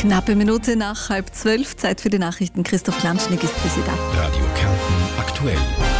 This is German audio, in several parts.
Knappe Minute nach 11:30, Zeit für die Nachrichten. Christoph Klanschnick ist für Sie da. Radio Kärnten aktuell.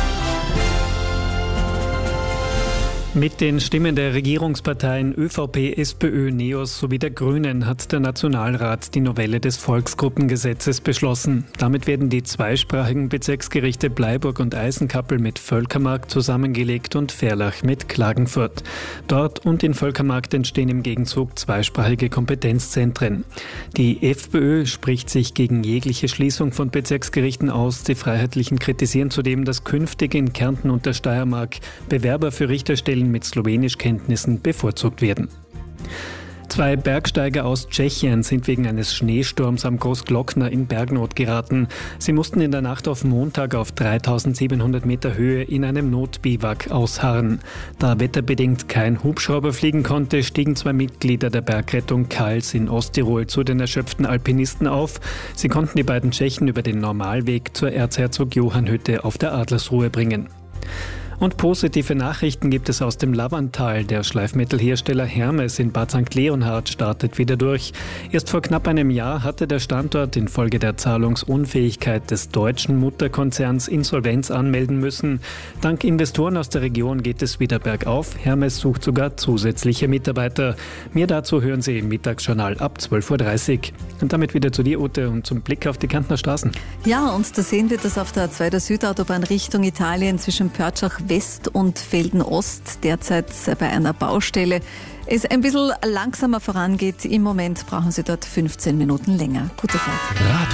Mit den Stimmen der Regierungsparteien ÖVP, SPÖ, NEOS sowie der Grünen hat der Nationalrat die Novelle des Volksgruppengesetzes beschlossen. Damit werden die zweisprachigen Bezirksgerichte Bleiburg und Eisenkappel mit Völkermark zusammengelegt und Verlach mit Klagenfurt. Dort und in Völkermark entstehen im Gegenzug zweisprachige Kompetenzzentren. Die FPÖ spricht sich gegen jegliche Schließung von Bezirksgerichten aus. Die Freiheitlichen kritisieren zudem, dass künftig in Kärnten und der Steiermark Bewerber für Richterstellen mit Slowenischkenntnissen bevorzugt werden. 2 Bergsteiger aus Tschechien sind wegen eines Schneesturms am Großglockner in Bergnot geraten. Sie mussten in der Nacht auf Montag auf 3700 Meter Höhe in einem Notbiwak ausharren. Da wetterbedingt kein Hubschrauber fliegen konnte, stiegen 2 Mitglieder der Bergrettung Kals in Osttirol zu den erschöpften Alpinisten auf. Sie konnten die beiden Tschechen über den Normalweg zur Erzherzog-Johann-Hütte auf der Adlersruhe bringen. Und positive Nachrichten gibt es aus dem Lavantal. Der Schleifmittelhersteller Hermes in Bad St. Leonhard startet wieder durch. Erst vor knapp einem Jahr hatte der Standort infolge der Zahlungsunfähigkeit des deutschen Mutterkonzerns Insolvenz anmelden müssen. Dank Investoren aus der Region geht es wieder bergauf. Hermes sucht sogar zusätzliche Mitarbeiter. Mehr dazu hören Sie im Mittagsjournal ab 12:30 Uhr. Und damit wieder zu dir, Ute, und zum Blick auf die Kärntner Straßen. Ja, und da sehen wir, dass auf der A2 der Südautobahn Richtung Italien zwischen Pörtschach West und Velden Ost derzeit bei einer Baustelle es ein bisschen langsamer vorangeht. Im Moment brauchen Sie dort 15 Minuten länger. Gute Fahrt.